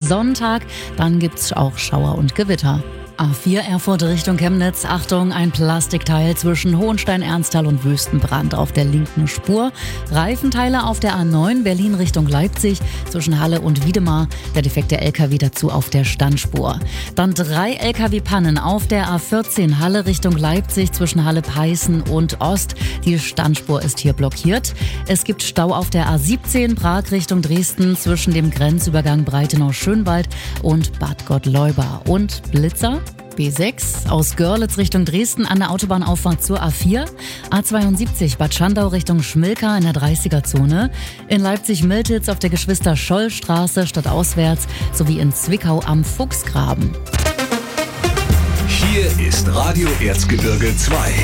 Sonntag. Dann gibt's auch Schauer und Gewitter. A4 Erfurt Richtung Chemnitz. Achtung, ein Plastikteil zwischen Hohenstein-Ernsthal und Wüstenbrand auf der linken Spur. Reifenteile auf der A9 Berlin Richtung Leipzig zwischen Halle und Wiedemar. Der defekte LKW dazu auf der Standspur. Dann 3 LKW-Pannen auf der A14 Halle Richtung Leipzig zwischen Halle-Peißen und Ost. Die Standspur ist hier blockiert. Es gibt Stau auf der A17 Prag Richtung Dresden zwischen dem Grenzübergang Breitenau-Schönwald und Bad Gottleuba. Und Blitzer? B6 aus Görlitz Richtung Dresden an der Autobahnauffahrt zur A4, A72 Bad Schandau Richtung Schmilka in der 30er-Zone, in Leipzig-Miltitz auf der Geschwister-Scholl-Straße stadtauswärts sowie in Zwickau am Fuchsgraben. Hier ist Radio Erzgebirge 2.